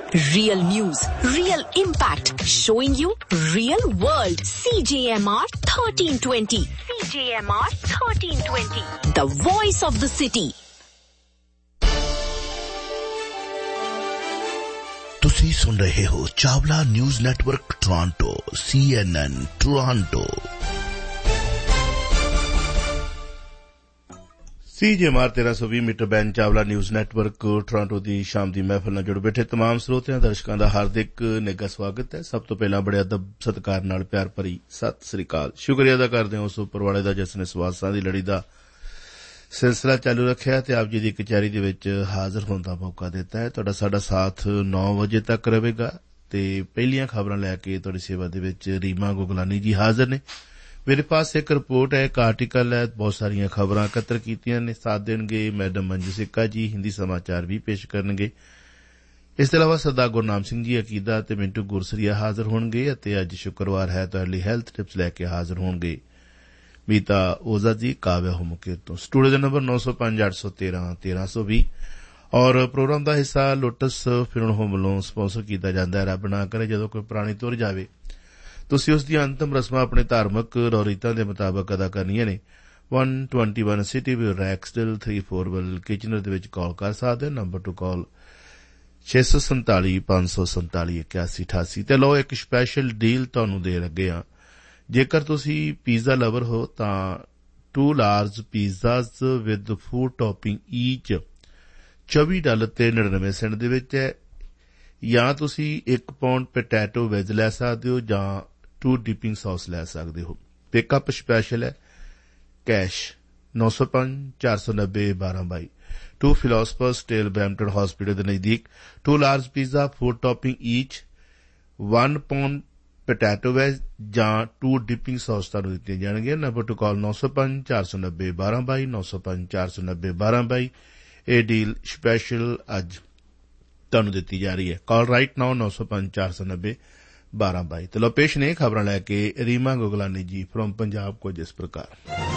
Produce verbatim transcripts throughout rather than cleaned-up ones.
Real news, real impact, showing you real world. C J M R thirteen twenty. C J M R thirteen twenty. The voice of the city. ਤੁਸੀਂ ਸੁਣ ਰਹੇ ਹੋ Chawla news network Toronto, C N N Toronto. ਸੀ ਜੇ ਮਾਰ ਤੇਰਾਂ ਸੌ ਵੀਹ metre band Chawla news network Toronto ਦੀ ਸ਼ਾਮ ਦੀ ਮਹਿਫਲ ਨਾਲ ਜੁੜ ਬੈਠੇ ਤਮਾਮ ਸਰੋਤਿਆਂ ਦਰਸ਼ਕਾਂ ਦਾ ਹਾਰਦਿਕ ਨਿੱਘਾ ਸਵਾਗਤ ਹੈ। ਸਭ ਤੋਂ ਪਹਿਲਾਂ ਬੜੇ ਅਦਬ ਸਤਿਕਾਰ ਨਾਲ ਪਿਆਰ ਭਰੀ ਸਤਿ ਸ੍ਰੀ ਅਕਾਲ। ਸ਼ੁਕਰੀਆ ਅਦਾ ਕਰਦੇ ਹਾਂ ਉਸ ਉੱਪਰ ਵਾਲੇ ਦਾ ਜਿਸ ਨੇ ਸਵਾਸਾਂ ਦੀ ਲੜੀ ਦਾ ਸਿਲਸਿਲਾ ਚਾਲੂ ਰੱਖਿਆ ਤੇ ਆਪ ਜੀ ਦੀ ਕਚਹਿਰੀ ਦੇ ਵਿੱਚ ਹਾਜ਼ਰ ਹੋਣ ਦਾ ਮੌਕਾ ਦਿੱਤਾ ਹੈ। ਤੁਹਾਡਾ ਸਾਡਾ ਸਾਥ ਨੌ ਵਜੇ ਤੱਕ ਰਹੇਗਾ ਤੇ ਪਹਿਲੀਆਂ ਖਬਰਾਂ ਲੈ ਕੇ ਤੁਹਾਡੀ ਸੇਵਾ ਦੇ ਵਿੱਚ ਰੀਮਾ ਗੁਗਲਾਨੀ ਜੀ ਹਾਜ਼ਰ ਨੇ। ਮੇਰੇ ਪਾਸ ਇੱਕ ਰਿਪੋਰਟ ਹੈ, ਇੱਕ ਆਰਟੀਕਲ ਹੈ, ਬਹੁਤ ਸਾਰੀਆਂ ਖਬਰਾਂ ਇਕੱਤਰ ਕੀਤੀਆਂ ਨੇ, ਸਾਥ ਦੇਣਗੇ ਮੈਡਮ ਮੰਜੂ ਸਿੱਕਾ ਜੀ, ਹਿੰਦੀ ਸਮਾਚਾਰ ਵੀ ਪੇਸ਼ ਕਰਨਗੇ। ਇਸ ਤੋਂ ਇਲਾਵਾ ਸਰਦਾਰ ਗੁਰਨਾਮ ਸਿੰਘ ਜੀ ਅਕੀਦਾ ਤੇ ਮਿੰਟੂ ਗੁਰਸਰੀਆ ਹਾਜ਼ਰ ਹੋਣਗੇ ਅਤੇ ਅੱਜ ਸ਼ੁੱਕਰਵਾਰ ਹੈ ਤੁਹਾਡੇ ਲਈ ਹੈਲਥ ਟਿਪਸ ਲੈ ਕੇ ਹਾਜ਼ਰ ਹੋਣਗੇ ਮੀਤਾ ਓਜ਼ਾ ਜੀ ਕਾਵਿਆ ਹੋਮਕੇ ਤੋਂ। ਸਟੂਡੀਓ ਦਾ ਨੰਬਰ ਨੌ ਸੌ ਪੰਜ ਅੱਠ ਸੌ ਤੇਰਾਂ ਤੇਰਾਂ ਸੌ ਵੀਹ ਔਰ ਪ੍ਰੋਗਰਾਮ ਦਾ ਹਿੱਸਾ ਲੋਟਸ ਫਿਲਮ ਹੋਮ ਵੱਲੋਂ ਸਪਾਂਸਰ ਕੀਤਾ ਜਾਂਦਾ ਹੈ। ਰੱਬ ਨਾ ਕਰੇ ਜਦੋਂ ਕੋਈ ਪੁਰਾਣੀ ਤੁਰ ਜਾਵੇ ਤੁਸੀਂ ਉਸ ਦੀਆਂ ਅੰਤਮ ਰਸਮਾਂ ਆਪਣੇ ਧਾਰਮਿਕ ਰੌਰੀਤਾਂ ਦੇ ਮੁਤਾਬਕ ਅਦਾ ਕਰਨੀਆਂ ਨੇ। ਇੱਕ ਸੌ ਇਕੱਤੀ ਸਿਟੀ ਵਿਊ ਰੈਕਸਡਲ ਤਿੰਨ ਫੋਰਵਲ ਕਿਚਨਰ ਦੇ ਵਿੱਚ ਕਾਲ ਕਰ ਸਕਦੇ ਹੋ। ਨੰਬਰ ਟੂ ਕਾਲ ਛੇ ਸੌ ਸੰਤਾਲੀ ਪੰਜ ਸੌ ਸੰਤਾਲੀ ਇਕਿਆਸੀ ਅਠਾਸੀ। ਤੇ ਲਓ ਇੱਕ ਸਪੈਸ਼ਲ ਡੀਲ ਤੁਹਾਨੂੰ ਦੇ ਲੱਗੇ ਹਾਂ। ਜੇਕਰ ਤੁਸੀਂ ਪੀਜ਼ਾ ਲਵਰ ਹੋ ਤਾਂ to large ਪੀਜ਼ਾਜ਼ with food topping ਈਚ ਚੌਵੀ ਡਾਲਰ ਤੇ ਨੜਿਨਵੇਂ ਸੈਂਟ ਦੇ ਵਿੱਚ ਹੈ, ਜਾਂ ਤੁਸੀਂ ਇੱਕ ਪਾਉਂਡ ਪੋਟੈਟੋ ਵੈਜ ਲੈ ਸਕਦੇ ਹੋ ਜਾਂ ਟੂ ਡਿਪਿੰਗ ਸੌਸ ਲੈ ਸਕਦੇ ਹੋ। ਪਿਕਅਪ ਸਪੈਸ਼ਲ ਹੈ ਕੈਸ਼ ਨੌ ਸੌ ਪੰਜ ਚਾਰ ਸੌ ਨੱਬੇ ਬਾਰਾਂ ਬਾਈ ਟੂ ਫਿਲੋਸਫਰ ਸਟੇਲ ਬਰੈਂਪਟਨ ਹਸਪੀਟਲ ਦੇ ਨਜ਼ਦੀਕ। To large pizza food topping ਈਚ one pound potato veg ਜਾਂ ਟੂ ਡਿਪਿੰਗ ਸੌਸ ਤੁਹਾਨੂੰ ਦਿੱਤੀਆਂ ਜਾਣਗੀਆਂ। ਨੰਬਰ ਟੂ ਕਾਲ ਨੌ ਸੌ ਪੰਜ ਚਾਰ ਸੌ ਨੱਬੇ ਬਾਰਾਂ ਬਾਈ ਨੌ ਸੌ ਪੰਜ ਚਾਰ ਸੌ ਨੱਬੇ ਬਾਰਾਂ ਬਾਈ। ਇਹ ਡੀਲ ਸਪੈਸ਼ਲ ਅੱਜ ਤੁਹਾਨੂੰ ਦਿੱਤੀ ਜਾ ਰਹੀ ਹੈ। ਕਾਲ ਰਾਈਟ ਨਾਓ ਨੌ ਸੌ ਪੰਜ ਚਾਰ ਸੌ ਨੱਬੇ ਬਾਰਾਂ ਬਾਈ। ਤੇ ਲੋ ਪੇਸ਼ ਨੇ ਖਬਰਾਂ ਲੈ ਕੇ ਰੀਮਾ ਗੁਗਲਾਨੀ ਜੀ ਫਰੋਮ ਪੰਜਾਬ ਕੁਝ ਇਸ ਪ੍ਰਕਾਰ।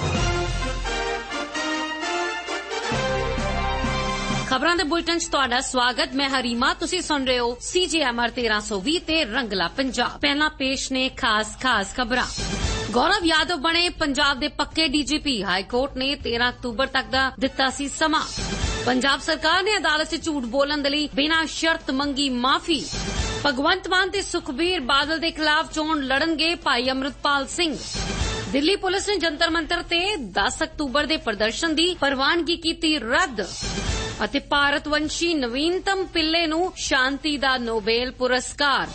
ਖਬਰਾਂ ਦੇ ਬੁਲਟਨ 'ਚ ਤੁਹਾਡਾ ਸਵਾਗਤ। ਮੈਂ ਹਰੀਮਾ, ਤੁਸੀਂ ਸੁਣ ਰਹੇ ਹੋ ਸੀ ਜੀ ਐਮ ਆਰ ਤੇਰਾਂ ਸੌ ਵੀਹ ਤੇ ਰੰਗਲਾ ਪੰਜਾਬ। ਪਹਿਲਾਂ ਪੇਸ਼ ਨੇ ਖਾਸ ਖਾਸ ਖਬਰਾਂ। ਗੌਰਵ ਯਾਦਵ ਬਣੇ ਪੰਜਾਬ ਦੇ ਪੱਕੇ ਡੀ ਜੀ ਪੀ। ਹਾਈ ਕੋਰਟ ਨੇ ਤੇਰਾਂ ਅਕਤੂਬਰ ਤੱਕ ਦਾ ਦਿੱਤਾ ਸੀ ਸਮਾਂ। ਪੰਜਾਬ ਸਰਕਾਰ ਨੇ ਅਦਾਲਤ 'ਚ ਝੂਠ ਬੋਲਣ ਦੇ ਲਈ ਬਿਨਾਂ ਸ਼ਰਤ ਮੰਗੀ ਮਾਫੀ। ਭਗਵੰਤ ਮਾਨ ਤੇ ਸੁਖਬੀਰ ਬਾਦਲ ਦੇ ਖਿਲਾਫ ਚੋਣ ਲੜਨਗੇ ਭਾਈ ਅੰਮ੍ਰਿਤਪਾਲ ਸਿੰਘ। ਦਿੱਲੀ ਪੁਲਿਸ ਨੇ ਜੰਤਰ ਮੰਤਰ ਤੇ ਦਸ ਅਕਤੂਬਰ ਦੇ ਪ੍ਰਦਰਸ਼ਨ ਦੀ ਪ੍ਰਵਾਨਗੀ ਕੀਤੀ ਰੱਦ। ਅਤੇ ਭਾਰਤ ਵੰਸ਼ੀ ਨਵੀਨਤਮ ਪਿੱਲੇ ਨੂੰ ਸ਼ਾਂਤੀ ਦਾ ਨੋਬੇਲ ਪੁਰਸਕਾਰ।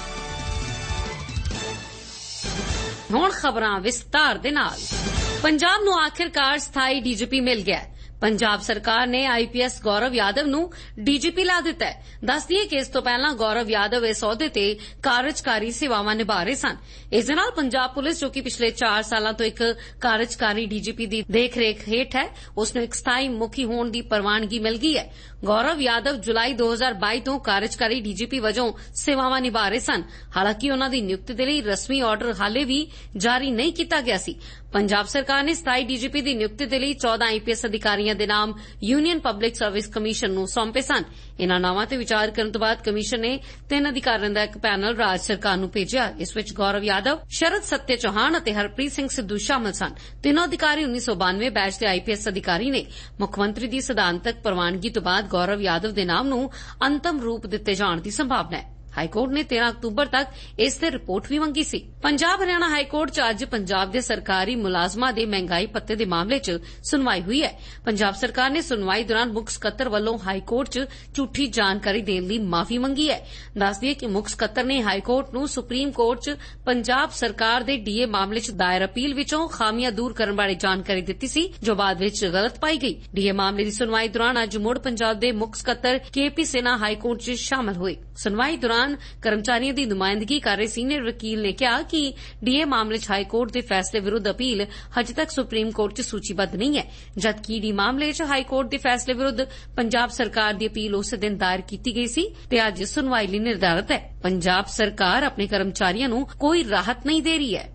ਹੁਣ ਖਬਰਾਂ ਵਿਸਤਾਰ ਦੇ ਨਾਲ। ਪੰਜਾਬ ਨੂੰ ਆਖਿਰਕਾਰ ਸਥਾਈ ਡੀ ਜੀ ਪੀ ਮਿਲ ਗਿਆ। ਪੰਜਾਬ ਸਰਕਾਰ ਨੇ ਆਈ ਪੀ ਐਸ ਗੌਰਵ ਯਾਦਵ ਨੂੰ ਡੀ ਜੀ ਪੀ ਲਾ ਦਿੱਤਾ ਹੈ। ਦੱਸ ਦਈਏ ਕਿ ਇਸ ਤੋਂ ਪਹਿਲਾਂ ਗੌਰਵ ਯਾਦਵ ਇਸ ਅਹੁਦੇ ਤੇ ਕਾਰਜਕਾਰੀ ਸੇਵਾਵਾਂ ਨਿਭਾ ਰਹੇ ਸਨ। ਇਸ ਦੇ ਨਾਲ ਪੰਜਾਬ ਪੁਲਿਸ, ਜੋ ਕਿ ਪਿਛਲੇ ਚਾਰ ਸਾਲਾਂ ਤੋਂ ਇੱਕ ਕਾਰਜਕਾਰੀ ਡੀ ਜੀ ਪੀ ਦੀ ਦੇਖਰੇਖ ਹੇਠ ਹੈ, ਉਸ ਨੂੰ ਇੱਕ ਸਥਾਈ ਮੁਖੀ ਹੋਣ ਦੀ ਪ੍ਰਵਾਨਗੀ ਮਿਲ ਗਈ ਹੈ। ਗੌਰਵ ਯਾਦਵ ਜੁਲਾਈ ਦੋ ਹਜ਼ਾਰ ਬਾਈ ਤੋਂ ਕਾਰਜਕਾਰੀ ਡੀ ਜੀ ਪੀ ਵਜੋਂ ਸੇਵਾਵਾਂ ਨਿਭਾ ਰਹੇ ਸਨ। ਹਾਲਾਂਕਿ ਉਨ੍ਹਾਂ ਦੀ ਨਿਯੁਕਤੀ ਦੇ ਲਈ ਰਸਮੀ ਆਰਡਰ ਹਾਲੇ ਵੀ ਜਾਰੀ ਨਹੀਂ ਕੀਤਾ ਗਿਆ ਸੀ। ਪੰਜਾਬ ਸਰਕਾਰ ਨੇ ਸਥਾਈ ਡੀ ਜੀ ਪੀ ਦੀ ਨਿਯੁਕਤੀ ਦੇ ਲਈ ਚੌਦਾਂ ਆਈ ਪੀ ਐਸ ਅਧਿਕਾਰੀਆਂ ਦੇ ਨਾਮ ਯੂਨੀਅਨ ਪਬਲਿਕ ਸਰਵਿਸ ਕਮਿਸ਼ਨ ਨੂੰ ਸੌਂਪੇ ਸਨ। ਇਨ੍ਹਾਂ ਨਾਵਾਂ ਤੇ ਵਿਚਾਰ ਕਰਨ ਤੋਂ ਬਾਅਦ ਕਮਿਸ਼ਨ ਨੇ ਤਿੰਨ ਅਧਿਕਾਰੀਆਂ ਦਾ ਇੱਕ ਪੈਨਲ ਰਾਜ ਸਰਕਾਰ ਨੂੰ ਭੇਜਿਆ। ਇਸ ਵਿੱਚ ਗੌਰਵ ਯਾਦਵ, ਸ਼ਰਦ ਸੱਤਿਆ ਚੌਹਾਨ ਅਤੇ ਹਰਪ੍ਰੀਤ ਸਿੰਘ ਸਿੱਧੂ ਸ਼ਾਮਲ ਸਨ। ਤਿੰਨੋਂ ਅਧਿਕਾਰੀ ਉੱਨੀ ਸੌ ਬਾਨਵੇਂ ਬੈਚ ਦੇ ਆਈ ਪੀ ਐਸ ਅਧਿਕਾਰੀ ਨੇ। ਮੁੱਖ ਮੰਤਰੀ ਦੀ ਸਿਧਾਂਤਕ ਪ੍ਰਵਾਨਗੀ ਤੋਂ ਬਾਅਦ ਗੌਰਵ ਯਾਦਵ ਦੇ ਨਾਮ ਨੂੰ ਅੰਤਮ ਰੂਪ ਦਿੱਤੇ ਜਾਣ ਦੀ ਸੰਭਾਵਨਾ ਹੈ। ਹਾਈ ਕੋਰਟ ਨੇ ਤੇਰਾਂ ਅਕਤੂਬਰ ਤੱਕ ਇਸ ਤੇ ਰਿਪੋਰਟ ਵੀ ਮੰਗੀ ਸੀ। ਪੰਜਾਬ ਹਰਿਆਣਾ ਹਾਈ ਕੋਰਟ 'ਚ ਅੱਜ ਪੰਜਾਬ ਦੇ ਸਰਕਾਰੀ ਮੁਲਾਜ਼ਮਾਂ ਦੇ ਮਹਿੰਗਾਈ ਭੱਤੇ ਦੇ ਮਾਮਲੇ 'ਚ ਸੁਣਵਾਈ ਹੋਈ ਹੈ। ਪੰਜਾਬ ਸਰਕਾਰ ਨੇ ਸੁਣਵਾਈ ਦੌਰਾਨ ਮੁੱਖ ਸਕੱਤਰ ਵੱਲੋਂ ਹਾਈ ਕੋਰਟ 'ਚ ਝੂਠੀ ਜਾਣਕਾਰੀ ਦੇਣ ਲਈ ਮਾਫੀ ਮੰਗੀ ਹੈ। ਦੱਸ ਦਈਏ ਕਿ ਮੁੱਖ ਸਕੱਤਰ ਨੇ ਹਾਈ ਕੋਰਟ ਨੂੰ ਸੁਪਰੀਮ ਕੋਰਟ 'ਚ ਪੰਜਾਬ ਸਰਕਾਰ ਦੇ ਡੀ ਏ ਮਾਮਲੇ 'ਚ ਦਾਇਰ ਅਪੀਲ ਵਿੱਚੋਂ ਖਾਮੀਆਂ ਦੂਰ ਕਰਨ ਬਾਰੇ ਜਾਣਕਾਰੀ ਦਿੱਤੀ ਸੀ, ਜੋ ਬਾਅਦ ਵਿੱਚ ਗਲਤ ਪਾਈ ਗਈ। ਡੀ ਏ ਮਾਮਲੇ ਦੀ ਸੁਣਵਾਈ ਦੌਰਾਨ ਅੱਜ ਮੁੜ ਪੰਜਾਬ ਦੇ ਮੁੱਖ ਸਕੱਤਰ ਕੇ ਪੀ ਸਿਨਹਾ ਹਾਈ ਕੋਰਟ 'ਚ ਸ਼ਾਮਲ ਹੋਏ। ਸੁਣਵਾਈ ਦੌਰਾਨ ਕਰਮਚਾਰੀਆਂ ਦੀ ਨੁਮਾਇੰਦਗੀ ਕਰ ਰਹੇ ਸੀਨੀਅਰ ਵਕੀਲ ਨੇ ਕਿਹਾ ਕਿ ਡੀ ਏ ਮਾਮਲੇ 'ਚ ਹਾਈ ਕੋਰਟ ਦੇ ਫੈਸਲੇ ਵਿਰੁੱਧ ਅਪੀਲ ਹਜੇ ਤੱਕ ਸੁਪਰੀਮ ਕੋਰਟ 'ਚ ਸੂਚੀਬੱਧ ਨਹੀਂ ਹੈ, ਜਦਕਿ ਡੀ ਮਾਮਲੇ 'ਚ ਹਾਈ ਕੋਰਟ ਦੇ ਫੈਸਲੇ ਵਿਰੁੱਧ ਪੰਜਾਬ ਸਰਕਾਰ ਦੀ ਅਪੀਲ ਉਸੇ ਦਿਨ ਦਾਇਰ ਕੀਤੀ ਗਈ ਸੀ ਤੇ ਅੱਜ ਸੁਣਵਾਈ ਲਈ ਨਿਰਧਾਰਤ ਹੈ। ਪੰਜਾਬ ਸਰਕਾਰ ਆਪਣੇ ਕਰਮਚਾਰੀਆਂ ਨੂੰ ਕੋਈ ਰਾਹਤ ਨਹੀਂ ਦੇ ਰਹੀ ਹੈ।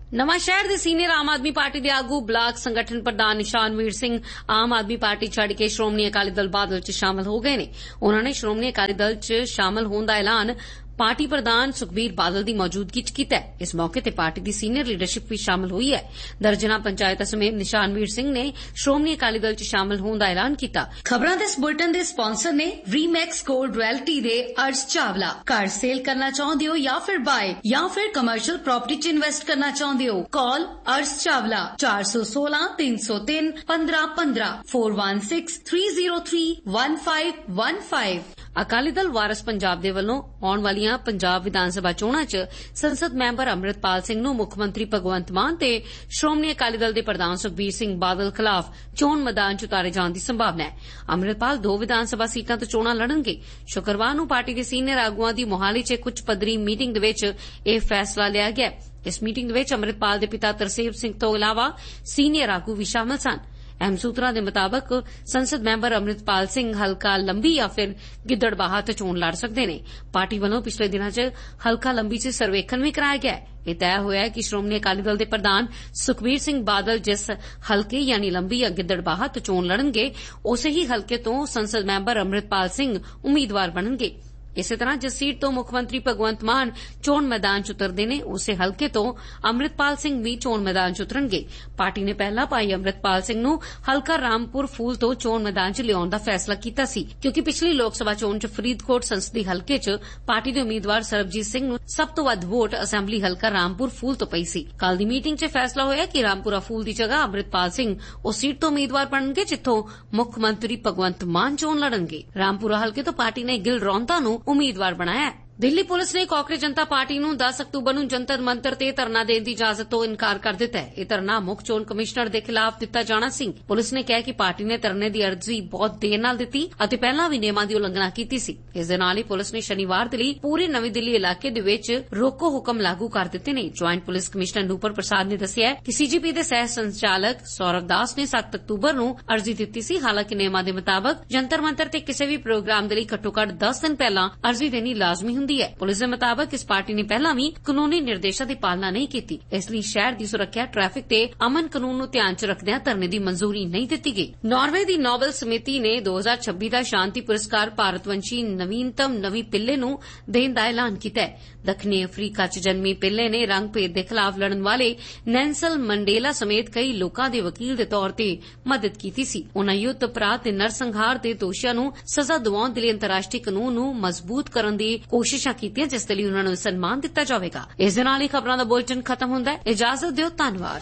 ਨਵਾਂ ਸ਼ਹਿਰ ਦੇ ਸੀਨੀਅਰ ਆਮ ਆਦਮੀ ਪਾਰਟੀ ਦੇ ਆਗੂ ਬਲਾਕ ਸੰਗਠਨ ਪ੍ਰਧਾਨ ਨਿਸ਼ਾਨਵੀਰ ਸਿੰਘ ਆਮ ਆਦਮੀ ਪਾਰਟੀ ਛੱਡ ਕੇ ਸ਼੍ਰੋਮਣੀ ਅਕਾਲੀ ਦਲ ਬਾਦਲ 'ਚ ਸ਼ਾਮਲ ਹੋ ਗਏ ਨੇ। ਉਨ੍ਹਾਂ ਨੇ ਸ਼੍ਰੋਮਣੀ ਅਕਾਲੀ ਦਲ 'ਚ ਸ਼ਾਮਲ ਹੋਣ ਦਾ ਐਲਾਨ ਪਾਰਟੀ ਪ੍ਰਧਾਨ ਸੁਖਬੀਰ ਬਾਦਲ ਦੀ ਮੌਜੂਦਗੀ 'ਚ ਕੀਤਾ ਹੈ। ਇਸ ਮੌਕੇ ਤੇ ਪਾਰਟੀ ਦੀ ਸੀਨੀਅਰ ਲੀਡਰਸ਼ਿਪ ਵੀ ਸ਼ਾਮਲ ਹੋਈ ਹੈ। ਦਰਜਨਾਂ ਪੰਚਾਇਤਾਂ ਸਮੇਤ ਨਿਸ਼ਾਨਵੀਰ ਸਿੰਘ ਨੇ ਸ਼੍ਰੋਮਣੀ ਅਕਾਲੀ ਦਲ 'ਚ ਸ਼ਾਮਲ ਹੋਣ ਦਾ ਐਲਾਨ ਕੀਤਾ। ਖਬਰਾਂ ਦੇ ਇਸ ਬੁਲੇਟਿਨ ਦੇ ਸਪਾਂਸਰ ਨੇ ਰੀਮੈਕਸ ਗੋਲਡ ਰਿਐਲਟੀ ਦੇ ਅਰਸ਼ ਚਾਵਲਾ। ਘਰ ਸੇਲ ਕਰਨਾ ਚਾਹੁੰਦੇ ਹੋ ਜਾਂ ਫਿਰ ਬਾਏ ਜਾਂ ਫਿਰ ਕਮਰਸ਼ੀਅਲ ਪ੍ਰਾਪਰਟੀ 'ਚ ਇਨਵੈਸਟ ਕਰਨਾ ਚਾਹੁੰਦੇ ਹੋ, ਕਾਲ ਅਰਸ਼ ਚਾਵਲਾ ਚਾਰ ਸੌ ਸੋਲਾਂ ਤਿੰਨ ਸੌ ਤਿੰਨ ਪੰਦਰਾਂ ਪੰਦਰਾਂ ਚਾਰ ਇੱਕ ਛੇ ਤਿੰਨ ਜ਼ੀਰੋ ਤਿੰਨ ਇੱਕ ਪੰਜ ਇੱਕ ਪੰਜ। ਅਕਾਲੀ ਦਲ ਵਾਰਸ ਪੰਜਾਬ ਦੇ ਵੱਲੋਂ ਆਉਣ ਵਾਲੀਆਂ ਪੰਜਾਬ ਵਿਧਾਨ ਸਭਾ ਚੋਣਾਂ 'ਚ ਸੰਸਦ ਮੈਂਬਰ ਅੰਮ੍ਰਿਤਪਾਲ ਸਿੰਘ ਨੂੰ ਮੁੱਖ ਮੰਤਰੀ ਭਗਵੰਤ ਮਾਨ ਤੇ ਸ਼੍ਰੋਮਣੀ ਅਕਾਲੀ ਦਲ ਦੇ ਪ੍ਰਧਾਨ ਸੁਖਬੀਰ ਸਿੰਘ ਬਾਦਲ ਖਿਲਾਫ ਚੋਣ ਮੈਦਾਨ 'ਚ ਉਤਾਰੇ ਜਾਣ ਦੀ ਸੰਭਾਵਨਾ ਹੈ। ਅੰਮ੍ਰਿਤਪਾਲ ਦੋ ਵਿਧਾਨ ਸਭਾ ਸੀਟਾਂ ਤੋਂ ਚੋਣਾਂ ਲੜਨਗੇ। ਸ਼ੁੱਕਰਵਾਰ ਨੂੰ ਪਾਰਟੀ ਦੇ ਸੀਨੀਅਰ ਆਗੂਆਂ ਦੀ ਮੋਹਾਲੀ 'ਚ ਕੁਝ ਪੱਧਰੀ ਮੀਟਿੰਗ ਦੇ ਵਿੱਚ ਇਹ ਫੈਸਲਾ ਲਿਆ ਗਿਆ। ਇਸ ਮੀਟਿੰਗ ਦੇ ਵਿੱਚ ਅੰਮ੍ਰਿਤਪਾਲ ਦੇ ਪਿਤਾ ਤਰਸੇਮ ਸਿੰਘ ਤੋਂ ਇਲਾਵਾ ਸੀਨੀਅਰ ਆਗੂ ਵੀ ਸ਼ਾਮਲ ਸਨ। ਅਹਿਮ ਸੂਤਰਾਂ ਦੇ ਮੁਤਾਬਕ ਸੰਸਦ ਮੈਂਬਰ ਅੰਮ੍ਰਿਤਪਾਲ ਸਿੰਘ ਹਲਕਾ ਲੰਬੀ ਜਾਂ ਫਿਰ ਗਿੱਦੜਬਾਹਾ ਤੋਂ ਚੋਣ ਲੜ ਸਕਦੇ ਨੇ। ਪਾਰਟੀ ਵੱਲੋਂ ਪਿਛਲੇ ਦਿਨਾਂ 'ਚ ਹਲਕਾ ਲੰਬੀ 'ਚ ਸਰਵੇਖਣ ਵੀ ਕਰਾਇਆ ਗਿਆ। ਇਹ ਤੈਅ ਹੋਇਆ ਹੈ ਕਿ ਸ਼੍ਰੋਮਣੀ ਅਕਾਲੀ ਦਲ ਦੇ ਪ੍ਰਧਾਨ ਸੁਖਬੀਰ ਸਿੰਘ ਬਾਦਲ ਜਿਸ ਹਲਕੇ ਯਾਨੀ ਲੰਬੀ ਜਾਂ ਗਿੱਦੜਬਾਹਾ ਤੋਂ ਚੋਣ ਲੜਨਗੇ, ਉਸੇ ਹੀ ਹਲਕੇ ਤੋਂ ਸੰਸਦ ਮੈਂਬਰ ਅੰਮ੍ਰਿਤਪਾਲ ਸਿੰਘ ਉਮੀਦਵਾਰ ਬਣਨਗੇ। ਇਸੇ ਤਰ੍ਹਾਂ ਜਿਸ ਸੀਟ ਤੋਂ ਮੁੱਖ ਮੰਤਰੀ ਭਗਵੰਤ ਮਾਨ ਚੋਣ ਮੈਦਾਨ 'ਚ ਉਤਰਦੇ ਨੇ, ਉਸੇ ਹਲਕੇ ਤੋਂ ਅੰਮ੍ਰਿਤਪਾਲ ਸਿੰਘ ਵੀ ਚੋਣ ਮੈਦਾਨ 'ਚ ਉਤਰਨਗੇ। ਪਾਰਟੀ ਨੇ ਪਹਿਲਾਂ ਭਾਈ ਅੰਮ੍ਰਿਤਪਾਲ ਸਿੰਘ ਨੂੰ ਹਲਕਾ ਰਾਮਪੁਰ ਫੂਲ ਤੋਂ ਚੋਣ ਮੈਦਾਨ 'ਚ ਲਿਆਉਣ ਦਾ ਫੈਸਲਾ ਕੀਤਾ ਸੀ, ਕਿਉਂਕਿ ਪਿਛਲੀ ਲੋਕ ਸਭਾ ਚੋਣ 'ਚ ਫਰੀਦਕੋਟ ਸੰਸਦੀ ਹਲਕੇ 'ਚ ਪਾਰਟੀ ਦੇ ਉਮੀਦਵਾਰ ਸਰਬਜੀਤ ਸਿੰਘ ਨੂੰ ਸਭ ਤੋਂ ਵੱਧ ਵੋਟ ਅਸੈਂਬਲੀ ਹਲਕਾ ਰਾਮਪੁਰ ਫੂਲ ਤੋਂ ਪਈ ਸੀ। ਕੱਲ ਦੀ ਮੀਟਿੰਗ 'ਚ ਫੈਸਲਾ ਹੋਇਆ ਕਿ ਰਾਮਪੁਰਾ ਫੂਲ ਦੀ ਜਗ੍ਹਾ ਅੰਮ੍ਰਿਤਪਾਲ ਸਿੰਘ ਉਸ ਸੀਟ ਤੋਂ ਉਮੀਦਵਾਰ ਬਣਨਗੇ ਜਿੱਥੋਂ ਮੁੱਖ ਮੰਤਰੀ ਭਗਵੰਤ ਮਾਨ ਚੋਣ ਲੜਨਗੇ। ਰਾਮਪੁਰਾ ਹਲਕੇ ਤੋਂ ਪਾਰਟੀ ਨੇ ਗਿਲ ਰੌਂਤਾ ਨੂੰ ਉਮੀਦਵਾਰ ਬਣਾਇਆ ਹੈ। ਦਿੱਲੀ ਪੁਲਿਸ ਨੇ ਕਾਂਗਰਸ ਜਨਤਾ ਪਾਰਟੀ ਨੂੰ ਦਸ ਅਕਤੂਬਰ ਨੂੰ ਜੰਤਰ ਮੰਤਰ ਤੇ ਧਰਨਾ ਦੇਣ ਦੀ ਇਜਾਜ਼ਤ ਤੋਂ ਇਨਕਾਰ ਕਰ ਦਿੱਤਾ ਹੈ। ਇਹ ਧਰਨਾ ਮੁੱਖ ਚੋਣ ਕਮਿਸ਼ਨਰ ਦੇ ਖਿਲਾਫ ਦਿੱਤਾ ਜਾਣਾ ਸੀ। ਪੁਲਿਸ ਨੇ ਕਿਹਾ ਕਿ ਪਾਰਟੀ ਨੇ ਧਰਨੇ ਦੀ ਅਰਜ਼ੀ ਬਹੁਤ ਦੇਰ ਨਾਲ ਦਿੱਤੀ ਅਤੇ ਪਹਿਲਾਂ ਵੀ ਨਿਯਮਾਂ ਦੀ ਉਲੰਘਣਾ ਕੀਤੀ ਸੀ। ਇਸ ਦੇ ਨਾਲ ਹੀ ਪੁਲਿਸ ਨੇ ਸ਼ਨੀਵਾਰ ਦੇ ਲਈ ਪੂਰੇ ਨਵੀਂ ਦਿੱਲੀ ਇਲਾਕੇ ਦੇ ਵਿੱਚ ਰੋਕੋ ਹੁਕਮ ਲਾਗੂ ਕਰ ਦਿੱਤੇ ਨੇ। ਜੁਆਇੰਟ ਪੁਲਿਸ ਕਮਿਸ਼ਨਰ ਨੂਪਰ ਪ੍ਰਸਾਦ ਨੇ ਦੱਸਿਆ ਕਿ ਸੀਜੀਪੀ ਦੇ ਸਹਿ ਸੰਚਾਲਕ ਸੌਰਵ ਦਾਸ ਨੇ ਸੱਤ ਅਕਤੂਬਰ ਨੂੰ ਅਰਜ਼ੀ ਦਿੱਤੀ ਸੀ। ਹਾਲਾਂਕਿ ਨਿਯਮਾਂ ਦੇ ਮੁਤਾਬਕ ਜੰਤਰ ਮੰਤਰ ਤੇ ਕਿਸੇ ਵੀ ਪ੍ਰੋਗਰਾਮ ਦੇ ਲਈ ਘੱਟੋ ਘੱਟ ਦਸ ਦਿਨ ਪਹਿਲਾਂ ਅਰਜ਼ੀ ਦੇਣੀ ਲਾਜ਼ਮੀ ਹੁੰਦੀ ਹੈ। ਪੁਲਿਸ ਦੇ ਮੁਤਾਬਕ ਇਸ ਪਾਰਟੀ ਨੇ ਪਹਿਲਾਂ ਵੀ ਕਾਨੂੰਨੀ ਨਿਰਦੇਸ਼ਾਂ ਦੀ ਪਾਲਣਾ ਨਹੀਂ ਕੀਤੀ, ਇਸ ਲਈ ਸ਼ਹਿਰ ਦੀ ਸੁਰੱਖਿਆ, ਟ੍ਰੈਫਿਕ ਤੇ ਅਮਨ ਕਾਨੂੰਨ ਨੂੰ ਧਿਆਨ 'ਚ ਰੱਖਦਿਆਂ ਧਰਨੇ ਦੀ ਮਨਜ਼ੂਰੀ ਨਹੀਂ ਦਿੱਤੀ ਗਈ। ਨਾਰਵੇ ਦੀ ਨੋਬਲ ਸਮਿਤੀ ਨੇ ਦੋ ਹਜ਼ਾਰ ਛੱਬੀ ਦਾ ਸ਼ਾਂਤੀ ਪੁਰਸਕਾਰ ਭਾਰਤਵੰਸ਼ੀ ਨਵੀਨਤਮ ਨਵੀਂ ਪਿੱਲੇ ਨੂੰ ਦੇਣ ਦਾ ਐਲਾਨ ਕੀਤਾ ਹੈ। ਦੱਖਣੀ ਅਫਰੀਕਾ 'ਚ ਜਨਮੀ ਪਿੱਲੇ ਨੇ ਰੰਗ ਭੇਦ ਦੇ ਖਿਲਾਫ ਲੜਨ ਵਾਲੇ ਨੈਲਸਨ ਮੰਡੇਲਾ ਸਮੇਤ ਕਈ ਲੋਕਾਂ ਦੇ ਵਕੀਲ ਦੇ ਤੌਰ ਤੇ ਮਦਦ ਕੀਤੀ ਸੀ। ਉਨ੍ਹਾਂ ਯੁੱਧ ਅਪਰਾਧ ਤੇ ਨਰਸੰਹਾਰ ਦੇ ਦੋਸ਼ੀਆਂ ਨੂੰ ਸਜ਼ਾ ਦਿਵਾਉਣ ਦੇ ਲਈ ਅੰਤਰਰਾਸ਼ਟਰੀ ਕਾਨੂੰਨ ਨੂੰ ਮਜ਼ਬੂਤ ਕਰਨ ਦੀ ਕੋਸ਼ਿਸ਼ਾਂ ਕੀਤੀਆਂ, ਜਿਸ ਦੇ ਲਈ ਉਨ੍ਹਾਂ ਨੂੰ ਸਨਮਾਨ ਦਿੱਤਾ ਜਾਵੇਗਾ। ਇਸ ਦੇ ਨਾਲ ਹੀ ਖਬਰਾਂ ਦਾ ਬੁਲੇਟਿਨ ਖਤਮ ਹੁੰਦਾ ਹੈ। ਇਜਾਜ਼ਤ ਦਿਓ, ਧੰਨਵਾਦ।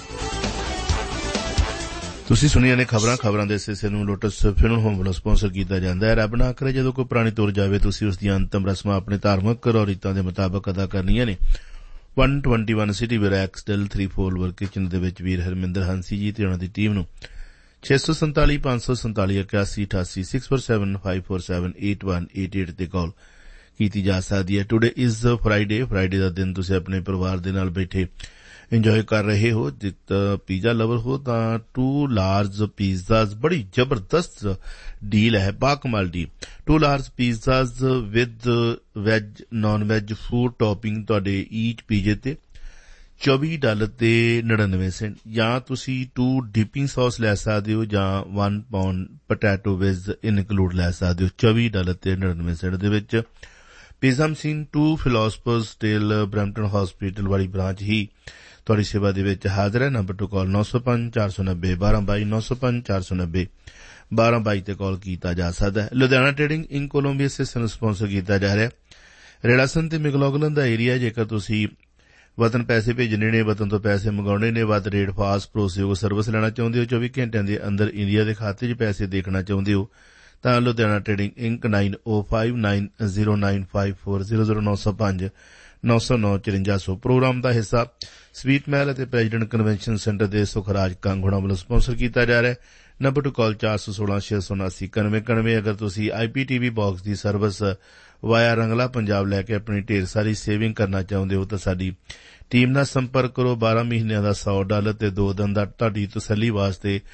ਤੁਸੀਂ ਸੁਣੀਆਂ ਨੇ ਖਬਰਾਂ ਖਬਰਾਂ ਦੇ ਸਿਲਸਿਲੇ ਨੂੰ ਲੋਟਸ ਫਿਲਮ ਹੋਮ ਵੱਲੋਂ ਸਪਾਂਸਰ ਕੀਤਾ ਜਾਂਦਾ ਹੈ। ਰੱਬ ਨਾ ਕਰੇ ਜਦੋਂ ਕੋਈ ਪ੍ਰਾਣੀ ਤੁਰ ਜਾਵੇ, ਤੁਸੀਂ ਉਸ ਦੀਆਂ ਅੰਤਮ ਰਸਮਾਂ ਆਪਣੇ ਧਾਰਮਿਕ ਔਰ ਰੀਤਾਂ ਦੇ ਮੁਤਾਬਕ ਅਦਾ ਕਰਨੀਆਂ ਨੇ। ਇੱਕ ਸੌ ਇੱਕੀ ਸਿਟੀ ਬਰੈਕਸ ਡੈਲ ਤਿੰਨ ਫਲੋਰ ਕਿਚਨ ਦੇ ਵਿੱਚ ਵੀਰ ਹਰਮਿੰਦਰ ਹੰਸੀ ਜੀ ਤੇ ਉਹਨਾਂ ਦੀ ਟੀਮ ਨੂੰ ਛੇ ਸੌ ਸੰਤਾਲੀ ਪੰਜ ਸੌ ਸੰਤਾਲੀ ਇਕਿਆਸੀ ਅਠਾਸੀ six four seven five four seven eight one eight eight ਤੇ ਕਾਲ ਕੀਤੀ ਜਾ ਸਕਦੀ ਹੈ। ਟੁਡੇ ਇਜ਼ ਫਰਾਈਡੇ ਫਰਾਈਡੇ ਦਾ ਦਿਨ ਤੁਸੀਂ ਆਪਣੇ ਪਰਿਵਾਰ ਦੇ ਨਾਲ ਬੈਠੇ ਇੰਜੋਏ ਕਰ ਰਹੇ ਹੋ। ਜੇ ਪੀਜ਼ਾ ਲਵਰ ਹੋ ਤਾਂ ਟੂ ਲਾਰਜ ਪੀਜ਼ਾਜ਼ ਬੜੀ ਜ਼ਬਰਦਸਤ ਡੀਲ ਹੈ, ਬਾਕਮਾਲ deal. To large ਪੀਜ਼ਾਜ਼ with veg ਨॉन veg food topping ਤੁਹਾਡੇ ਈਚ ਪੀਜ਼ੇ ਤੇ ਚੌਵੀ ਡਾਲਰ ਤੇ ਨੜਿਨਵੇਂ ਸੈਂਟ, ਜਾਂ ਤੁਸੀਂ ਟੂ ਡਿਪਿੰਗ ਸੌਸ ਲੈ ਸਕਦੇ ਹੋ ਜਾਂ one pound potato with include ਲੈ ਸਕਦੇ ਹੋ ਚੌਵੀ ਡਾਲਰ ਤੇ ਨੜਿਨਵੇਂ ਸੈਂਟ ਦੇ ਵਿੱਚ। Pizza machine to ਫਿਲੋਸਫਰਸ tail Brampton hospital ਵਾਲੀ ਬ੍ਰਾਂਚ ਹੀ ਤੁਹਾਡੀ ਸੇਵਾ ਦੇ ਵਿੱਚ ਹਾਜ਼ਰ ਹੈ। ਨੰਬਰ ਟੂ ਕਾਲ ਨੌ ਸੌ ਪੰਜ ਚਾਰ ਸੌ ਨੱਬੇ ਬਾਰਾਂ ਬਾਈ ਨੌ ਸੌ ਪੰਜ ਚਾਰ ਸੌ ਨੱਬੇ ਬਾਰਾਂ ਬਾਈ ਤੇ ਕਾਲ ਕੀਤਾ ਜਾ ਸਕਦਾ ਹੈ। ਲੁਧਿਆਣਾ ਟ੍ਰੇਡਿੰਗ ਇਨ ਕੋਲੰਬੀਆ ਸੇ ਨੂੰ ਸਪਾਂਸਰ ਕੀਤਾ ਜਾ ਰਿਹਾ। ਰੇੜਾਸਨ ਤੇ ਮਿਗਲੋਗਲਨ ਦਾ ਏਰੀਆ, ਜੇਕਰ ਤੁਸੀਂ ਵਤਨ ਪੈਸੇ ਭੇਜਣੇ ਨੇ, ਵਤਨ ਤੋਂ ਪੈਸੇ ਮੰਗਾਉਣੇ ਨੇ, ਵੱਧ ਰੇਟ, ਫਾਸਟ ਭਰੋਸੇਯੋਗ ਸਰਵਿਸ ਲੈਣਾ ਚਾਹੁੰਦੇ ਹੋ, ਚੌਵੀ ਘੰਟਿਆਂ ਦੇ ਅੰਦਰ ਇੰਡੀਆ ਦੇ ਖਾਤੇ 'ਚ ਪੈਸੇ ਦੇਖਣਾ ਚਾਹੁੰਦੇ ਹੋ ਤਾਂ ਲੁਧਿਆਣਾ ਟ੍ਰੇਡਿੰਗ ਇੰਕ ਨਾਈਨ ਓ five nine zero nine five four zero zero ਨੌ ਸੌ ਪੰਜ ਨੌ ਸੌ ਨੌ ਚੁਰੰਜਾ ਸੌ। ਪ੍ਰੋਗਰਾਮ ਦਾ ਹਿੱਸਾ ਸਵੀਟ ਮਹਿਲ ਅਤੇ ਪ੍ਰੈਜ਼ੀਡੈਂਟ ਕਨਵੈਨਸ਼ਨ ਸੈਂਟਰ ਦੇ ਸੁਖਰਾਜ ਕਾਂਗੋੜਾ ਵੱਲੋਂ ਸਪਾਂਸਰ ਕੀਤਾ ਜਾ ਰਿਹਾ ਹੈ। ਨੰਬਰ ਟੂ ਕਾਲ ਚਾਰ ਸੌ ਸੋਲਾਂ ਛੇ ਸੌ ਉਨਾਸੀ ਇਕਾਨਵੇਂ ਇਕਾਨਵੇਂ। ਅਗਰ ਤੁਸੀਂ ਆਈ ਪੀ ਟੀ ਵੀ ਬਾਕਸ ਦੀ ਸਰਵਿਸ ਵਾਇਆ ਰੰਗਲਾ ਪੰਜਾਬ ਲੈ ਕੇ ਆਪਣੀ ਢੇਰ ਸਾਰੀ ਸੇਵਿੰਗ ਕਰਨਾ ਚਾਹੁੰਦੇ ਹੋ ਤਾਂ ਸਾਡੀ ਟੀਮ ਨਾਲ ਸੰਪਰਕ ਕਰੋ। ਬਾਰਾਂ ਮਹੀਨਿਆਂ ਦਾ ਸੌ ਡਾਲਰ ਤੇ ਦੋ ਦਿਨ ਦਾ ਤੁਹਾਡੀ ਤਸੱਲੀ ਵਾਸਤੇ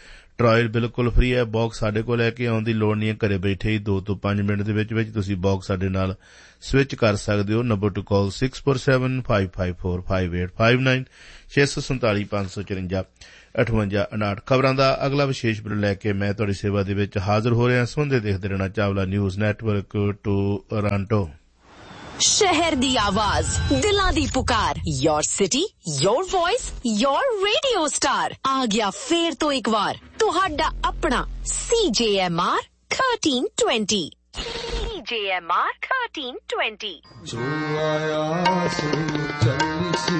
ਟਰਾਇਲ ਬਿਲਕੁਲ ਫ੍ਰੀ ਹੈ। ਬਾਕਸ ਸਾਡੇ ਕੋਲ ਲੈ ਕੇ ਆਉਣ ਦੀ ਲੋੜ ਨਹੀਂ ਹੈ। ਘਰੇ ਬੈਠੇ ਹੀ ਦੋ ਤੋਂ ਪੰਜ ਮਿੰਟ ਦੇ ਵਿੱਚ ਵਿੱਚ ਤੁਸੀਂ ਬਾਕਸ ਸਾਡੇ ਨਾਲ ਸਵਿਚ ਕਰ ਸਕਦੇ ਹੋ। ਨੰਬਰ ਟੂ ਕਾਲ six four seven five five four five eight five nine ਛੇ ਸੌ ਸੰਤਾਲੀ ਪੰਜ ਸੌ ਚੁਰੰਜਾ ਅਠਵੰਜਾ ਉਨਾਹਠ। ਖਬਰਾਂ ਦਾ ਅਗਲਾ ਵਿਸ਼ੇਸ਼ ਬੁਲੇਟਿਨ ਲੈ ਕੇ ਮੈਂ ਤੁਹਾਡੀ ਸੇਵਾ ਦੇ ਵਿੱਚ ਹਾਜ਼ਰ ਹੋ ਰਿਹਾ। ਸੁਣਦੇ ਦੇਖਦੇ ਰਹਿਣਾ ਚਾਵਲਾ ਨਿਊਜ਼ ਨੈਟਵਰਕ ਟੋਰਾਂਟੋ। शहर दी आवाज, दिलां दी पुकार, your city, your voice, your radio star. आ गया फेर तो एक बार तुहाडा अपना सी जे एम आर थर्टीन ट्वेंटी। सी जे एम आर थर्टीन ट्वेंटी। जो आया सो चलसी।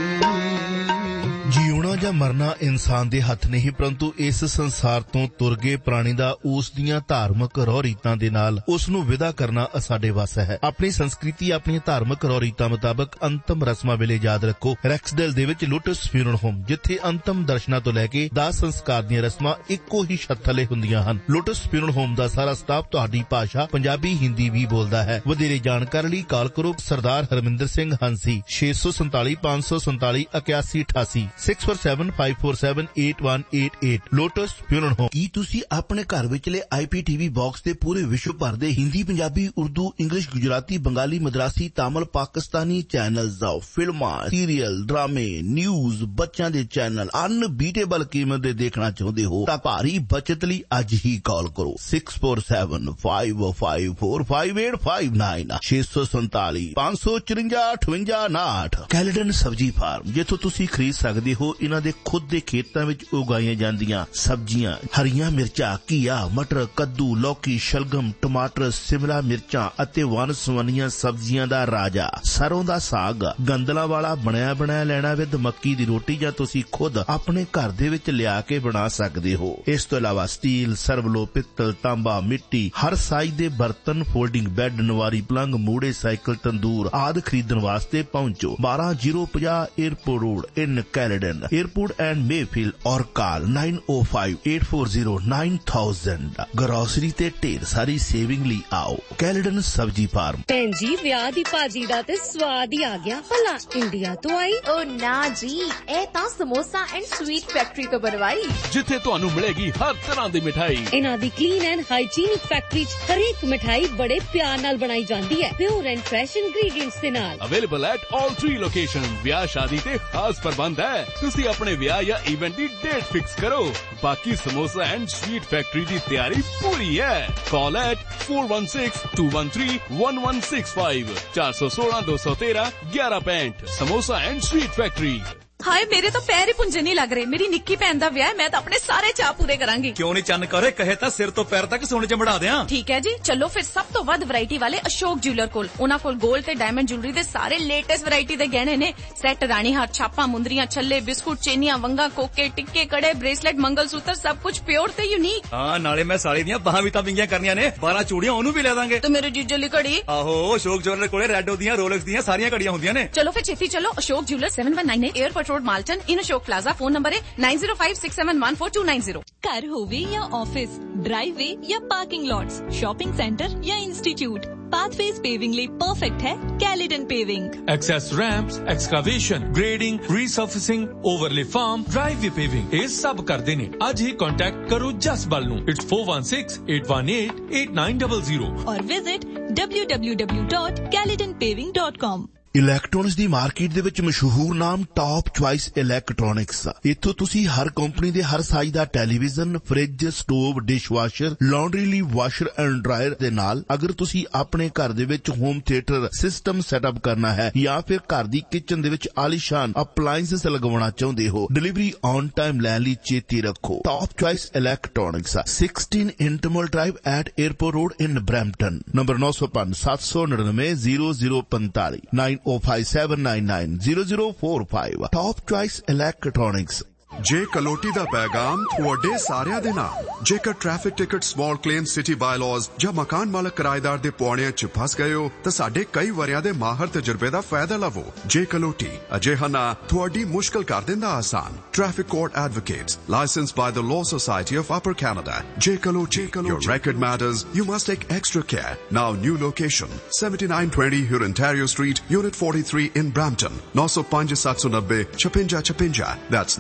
ਜਿਉਣਾ ਜਾਂ ਮਰਨਾ ਇਨਸਾਨ ਦੇ ਹੱਥ ਨਹੀਂ, ਪਰੰਤੂ ਇਸ ਸੰਸਾਰ ਤੋਂ ਤੁਰ ਗਏ ਪ੍ਰਾਣੀ ਦਾ ਉਸ ਦੀਆਂ ਧਾਰਮਿਕ ਰਹੁ ਰੀਤਾਂ ਦੇ ਨਾਲ ਉਸ ਨੂੰ ਵਿਦਾ ਕਰਨਾ ਸਾਡੇ ਵੱਸ ਹੈ। ਆਪਣੀ ਸੰਸਕ੍ਰਿਤੀ ਆਪਣੀਆਂ ਧਾਰਮਿਕ ਰਹੁ ਰੀਤਾਂ ਮੁਤਾਬਕ ਅੰਤਮ ਰਸਮਾਂ ਵੇਲੇ ਯਾਦ ਰੱਖੋ ਰੈਕਸਡੇਲ ਦੇ ਵਿੱਚ ਲੋਟਸ ਫਿਊਨਰਲ ਹੋਮ, ਜਿੱਥੇ ਅੰਤਮ ਦਰਸ਼ਨਾਂ ਤੋਂ ਲੈ ਕੇ ਦਾਹ ਸੰਸਕਾਰ ਦੀਆਂ ਰਸਮਾਂ ਇੱਕੋ ਹੀ ਛੱਤ ਥੱਲੇ ਹੁੰਦੀਆਂ ਹਨ। ਲੋਟਸ ਫਿਊਨਰਲ ਹੋਮ ਦਾ ਸਾਰਾ ਸਟਾਫ ਤੁਹਾਡੀ ਭਾਸ਼ਾ ਪੰਜਾਬੀ ਹਿੰਦੀ ਵੀ ਬੋਲਦਾ ਹੈ। ਵਧੇਰੇ ਜਾਣਕਾਰੀ ਲਈ ਕਾਲ ਕਰੋ ਸਰਦਾਰ ਹਰਮਿੰਦਰ ਸਿੰਘ ਹੰਸੀ ਛੇ ਸੌ ਸੰਤਾਲੀ ਪੰਜ ਸੌ ਸੰਤਾਲੀ ਇਕਿਆਸੀ ਅਠਾਸੀ six four seven five four seven eight one eight eight. Lotus funeral home. ਕੀ ਤੁਸੀਂ ਆਪਣੇ ਘਰ ਵਿਚਲੇ ਆਈ ਪੀ ਟੀ ਵੀ ਬਾਕਸ ਦੇ ਪੂਰੇ ਵਿਸ਼ਵ ਭਰ ਦੇ ਹਿੰਦੀ, ਪੰਜਾਬੀ, ਉਰਦੂ, ਇੰਗਲਿਸ਼, ਗੁਜਰਾਤੀ, ਬੰਗਾਲੀ, ਮਦਰਾਸੀ, ਤਾਮਿਲ, ਪਾਕਿਸਤਾਨੀ ਚੈਨਲਸ, ਫਿਲਮਾਂ, ਸੀਰੀਅਲ, ਡਰਾਮੇ, ਨਿਊਜ਼, ਬੱਚਿਆਂ ਦੇ ਚੈਨਲ ਅਨਬੀਟੇਬਲ ਕੀਮਤ ਦੇ ਦੇਖਣਾ ਚਾਹੁੰਦੇ ਹੋ ਤਾਂ ਭਾਰੀ ਬਚਤ ਲਈ ਅੱਜ ਹੀ ਕਾਲ ਕਰੋ six four seven five five four five eight five nine ਛੇ ਸੌ ਸੰਤਾਲੀ ਪੰਜ ਸੌ ਚੁਰੰਜਾ ਅਠਵੰਜਾ ਉਨਾਹਠ। ਕੈਲਡਨ ਸਬਜ਼ੀ ਫਾਰਮ, ਜਿੱਥੋਂ ਤੁਸੀਂ ਖਰੀਦ ਸਕਦੇ ਹੋ ਇਹਨਾਂ ਦੇ ਖੁਦ ਦੇ ਖੇਤਾਂ ਵਿੱਚ ਉਗਾਈਆਂ ਜਾਂਦੀਆਂ ਸਬਜ਼ੀਆਂ, ਹਰੀਆਂ ਮਿਰਚਾਂ, ਘੀਆ, ਮਟਰ, ਕੱਦੂ, ਲੌਕੀ, ਸ਼ਲਗਮ, ਟਮਾਟਰ, ਸਿਮਲਾ ਮਿਰਚਾਂ ਅਤੇ ਵੰਨ ਸੁਵੰਨੀਆਂ ਸਬਜ਼ੀਆਂ ਦਾ ਰਾਜਾ ਸਰੋਂ ਦਾ ਸਾਗ, ਗੰਦਲਾਂ ਵਾਲਾ ਬਣਿਆ ਬਣਾਇਆ ਲੈਣਾ ਵਿਦ ਮੱਕੀ ਦੀ ਰੋਟੀ, ਜਾਂ ਤੁਸੀਂ ਖੁਦ ਆਪਣੇ ਘਰ ਦੇ ਵਿੱਚ ਲਿਆ ਕੇ ਬਣਾ ਸਕਦੇ ਹੋ। ਇਸ ਤੋਂ ਇਲਾਵਾ ਸਟੀਲ, ਸਰਵਲੋ, ਪਿੱਤਲ, ਤਾਂਬਾ, ਮਿੱਟੀ, ਹਰ ਸਾਈਜ਼ ਦੇ ਬਰਤਨ, ਫੋਲਡਿੰਗ ਬੈੱਡ, ਨਵਾਰੀ ਪਲੰਗ, ਮੂੜੇ, ਸਾਈਕਲ, ਤੰਦੂਰ ਆਦਿ ਖਰੀਦਣ ਵਾਸਤੇ ਪਹੁੰਚੋ ਬਾਰਾਂ ਜ਼ੀਰੋ ਪੰਜਾਹ airport road in Caledon airport and Mayfield और कॉल नाइन ओ five eight four zero nine thousand. Grocery ते ढेर सारी सेविंग ली आओ कैलडन सब्जी फार्म। ਭੈਣ ਜੀ ਵਿਆਹ ਦੀ ਭਾਜੀ ਦਾ ਤੇ ਸਵਾਦ ਹੀ ਆ ਗਿਆ। ਭਲਾ ਇੰਡੀਆ ਤੋਂ ਆਈ? ਓ ਨਾ ਜੀ, ਇਹ ਤਾਂ ਸਮੋਸਾ ਐਂਡ ਸਵੀਟ ਫੈਕਟਰੀ ਤੋਂ ਬਣਵਾਈ, ਜਿੱਥੇ ਤੁਹਾਨੂੰ ਮਿਲੇਗੀ ਹਰ ਤਰ੍ਹਾਂ ਦੀ ਮਿਠਾਈ। ਇਹਨਾਂ ਦੀ ਕਲੀਨ ਐਂਡ ਹਾਈਜੀਨਿਕ ਫੈਕਟਰੀ 'ਚ ਹਰੇਕ ਮਿਠਾਈ ਬੜੇ ਪਿਆਰ ਨਾਲ ਬਣਾਈ ਜਾਂਦੀ ਹੈ, ਪਿਓਰ ਐਂਡ ਫਰੈਸ਼ ਇੰਗਰੀਡੀਐਂਟਸ ਦੇ ਨਾਲ। Available at all three location. ਵਿਆਹ ਸ਼ਾਦੀ ਤੇ ਖਾਸ ਪ੍ਰਬੰਧ ਹੈ। ਤੁਸੀਂ ਆਪਣੇ ਵਿਆਹ ਜਾਂ ਇਵੈਂਟ ਦੀ ਡੇਟ ਫਿਕਸ ਕਰੋ। ਬਾਕੀ ਸਮੋਸਾ ਐਂਡ ਸਵੀਟ ਫੈਕਟਰੀ ਦੀ ਤਿਆਰੀ ਪੂਰੀ ਹੈ। ਕਾਲ at four one six to one three one one six five चार सौ सोलह दो सौ तेरह ग्यारह पैंठ। Samosa and sweet factory. ਹਾਏ ਮੇਰੇ ਤਾਂ ਪੈਰ ਹੀ ਪੁੰਜੇ ਨਹੀਂ ਲੱਗ ਰਹੇ। ਮੇਰੀ ਨਿੱਕੀ ਭੈਣ ਦਾ ਵਿਆਹ, ਮੈਂ ਤਾਂ ਆਪਣੇ ਸਾਰੇ ਚਾਅ ਪੂਰੇ ਕਰਾਂਗੀ। ਕਿਉਂ ਨਹੀਂ ਚੰਨ ਕਰੇ, ਕਹੇ ਤਾਂ ਸਿਰ ਤੋਂ ਪੈਰ ਤੱਕ ਸੋਨੇ ਚ ਮੜਾ ਦਿਆਂ। ਠੀਕ ਹੈ ਜੀ, ਚਲੋ ਫਿਰ ਸਭ ਤੋਂ ਵੱਧ ਵੈਰਾਈਟੀ ਵਾਲੇ ਅਸ਼ੋਕ ਜਿਊਲਰ ਕੋਲ। ਉਹਨਾਂ ਕੋਲ 골ਡ ਤੇ ਡਾਇਮੰਡ ਜਿਊਲਰੀ ਦੇ ਸਾਰੇ ਲੇਟੈਸਟ ਵੈਰਾਈਟੀ ਦੇ ਗਹਿਣੇ ਨੇ। ਸੈੱਟ, ਰਾਣੀ ਹਾਰ, ਛਾਪਾਂ, ਮੁੰਦਰੀਆਂ, ਛੱਲੇ, ਬਿਸਕੁਟ, ਚੇਨੀਆਂ, ਵੰਗਾ, ਕੋਕੇ, ਟਿੱਕੇ, ਕੜੇ, ਬ੍ਰੇਸਲੈਟ, ਮੰਗਲ ਸੂਤਰ, ਸਭ ਕੁਝ ਪਿਓਰ ਤੇ ਯੂਨੀਕ। ਹਾਂ, ਨਾਲੇ ਮੈਂ ਸਾਲੀ ਦੀਆਂ ਬਾਹਾਂ ਵੀ ਤਾਂ ਵਿੰਗੀਆਂ ਕਰਨੀਆਂ ਨੇ। ਬਾਰਾਂ ਚੂੜੀਆਂ ਉਹਨੂੰ ਵੀ ਲੈ ਦਾਂਗੇ। ਤੇ ਮੇਰੇ ਜੀਜੇ ਲਈ ਘੜੀ? ਆਹੋ, ਅਸ਼ੋਕ ਜਿਊਲਰ ਕੋਲੇ ਰੈਡੋ ਦੀਆਂ, ਰੋਲੈਕਸ ਦੀਆਂ ਸਾਰੀਆਂ ਘੜੀਆਂ ਹੁੰਦੀਆਂ ਨੇ। ਚਲੋ ਫਿਰ ਛੇਤੀ ਚਲੋ। Ashok jeweller seven one nine eight airport road Malton इन अशोक प्लाजा। फोन नंबर है nine zero five six seven one four to nine zero. घर होवे या ऑफिस, ड्राइववे या पार्किंग लॉट्स, शॉपिंग सेंटर या इंस्टीट्यूट, पाथवेज पेविंग लिए परफेक्ट है कैलिडन paving. Access ramps, excavation, grading, रीसर्फेसिंग, overlay farm, driveway paving ये सब करते ने। आज ही कांटेक्ट करो जस बल नू। It's four one six eight one eight eight nine double zero और visit W W W dot कैलिडन paving dot com. Electronics ਦੀ ਮਾਰਕੀਟ ਦੇ ਵਿੱਚ ਮਸ਼ਹੂਰ ਨਾਮ ਟਾਪ ਚੁਆਇਸ ਇਲੈਕਟ੍ਰੋਨਿਕਸ। ਇੱਥੋਂ ਤੁਸੀਂ ਹਰ ਕੰਪਨੀ ਦੇ ਹਰ ਸਾਈਜ਼ ਦਾ television, fridge, stove, dishwasher, laundry ਲਈ washer and dryer ਦੇ ਨਾਲ ਅਗਰ ਤੁਸੀਂ ਆਪਣੇ ਘਰ ਦੇ ਵਿੱਚ ਹੋਮ ਥੀਏਟਰ ਸਿਸਟਮ ਸੈਟਅਪ ਕਰਨਾ ਹੈ ਜਾਂ ਫਿਰ ਘਰ ਦੀ ਕਿਚਨ ਦੇ ਵਿੱਚ ਆਲੀਸ਼ਾਨ ਅਪਲਾਇੰਸਸ ਲਗਵਾਉਣਾ ਚਾਹੁੰਦੇ ਹੋ, ਡਿਲੀਵਰੀ ਔਨ ਟਾਈਮ ਲੈਣ ਲਈ ਚੇਤੇ ਰੱਖੋ top choice electronics sixteen ਇੰਟਰਮਲ drive at airport road in Brampton. Number ਨौ सौ पाँच सात सौ निन्यानवे जीरो जीरो पैंतालीस नाइन ओ five seven nine nine zero zero four five. Top choice electronics. ਜੇ ਕਲੋਟੀ ਦਾ ਪੈਗਾਮ ਤੁਹਾਡੇ ਸਾਰਿਆਂ ਦੇ ਨਾਲ। ਜੇਕਰ traffic ticket, small claim, city bylaws ਜਾਂ ਮਕਾਨ ਮਾਲਕ ਕਿਰਾਏਦਾਰ ਦੇ ਪੌੜਿਆਂ 'ਚ ਫਸ ਗਏ ਹੋ ਤਾਂ ਸਾਡੇ ਕਈ ਵਰਿਆਂ ਦੇ ਮਾਹਰ ਤਜਰਬੇ ਦਾ ਫਾਇਦਾ ਲਵੋ। ਜੇ ਕਲੋਟੀ ਅਜਿਹਾ ਨਾ ਤੁਹਾਡੀ ਮੁਸ਼ਕਲ ਕਰ ਦਿੰਦਾ ਆਸਾਨ। Traffic court advocates licensed by the law society of upper Canada. ਜੇ Kaloti, your record matters, you must take extra care. Now new location seventy-nine twenty Huron Ontario Street, Unit forty-three in Brampton। nine oh five, seven ninety, fifty fifty. That's nine oh five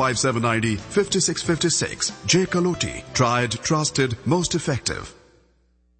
five seven nine zero, five six five six. J Kaloti. Tried, trusted, most effective.